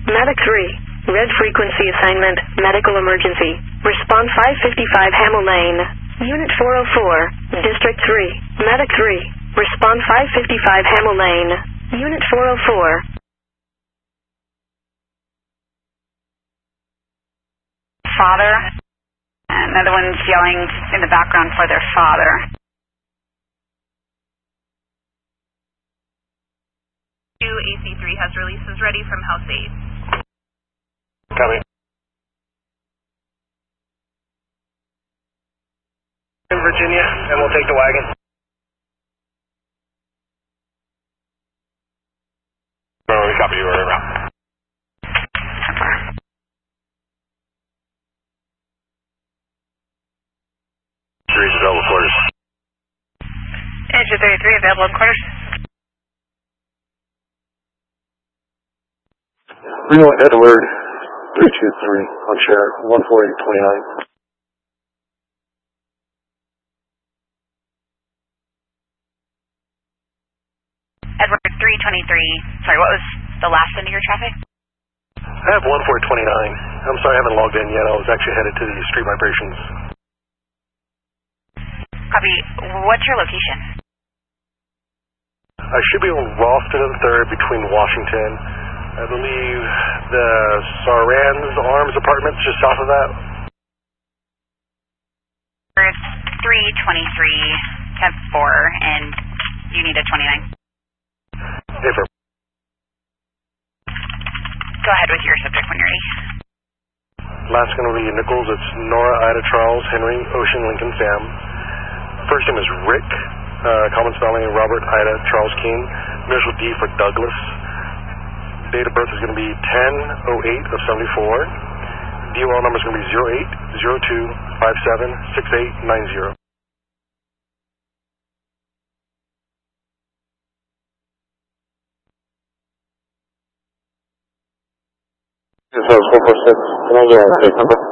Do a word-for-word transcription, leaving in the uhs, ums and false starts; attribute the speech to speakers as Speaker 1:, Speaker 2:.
Speaker 1: Medic three. Red frequency assignment, medical emergency. Response five fifty-five Hamel Lane. Unit four oh four. District three. Medic three. Response five fifty-five Hamel Lane. Unit four oh four.
Speaker 2: Father. Another one's yelling in the background for their father.
Speaker 3: two A C three has releases ready from House eight.
Speaker 4: Copy. In Virginia, and we'll take the wagon. No, we copy you right around. Three available quarters.
Speaker 2: Engine thirty-three available quarters.
Speaker 5: Reno Edward three two three on share one four eight two nine.
Speaker 2: Edward three twenty-three. Sorry, what was the last end of your traffic?
Speaker 5: I have one four two nine. I'm sorry, I haven't logged in yet. I was actually headed to the street vibrations.
Speaker 2: Copy. What's your location?
Speaker 5: I should be on Ralston and third between Washington. I believe the Saran's Arms Apartments just south of that.
Speaker 2: It's three twenty-three, temp four, and you need a twenty-nine.
Speaker 5: Hey, for
Speaker 2: Go ahead with your subject when you're ready.
Speaker 5: last going to be Nichols. It's Nora, Ida, Charles, Henry, Ocean, Lincoln, Sam. First name is Rick. Uh, common spelling, Robert, Ida, Charles, Keene. Initial D for Douglas. Date of birth is going to be ten oh eight of seventy-four. D O L number is going to be zero eight zero two five seven six eight nine zero. This is four four six. Can I get a number?